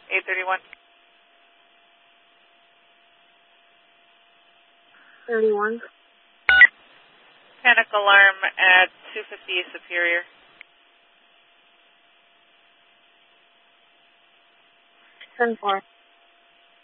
831. 31. Panic alarm at 250 Superior. 10-4.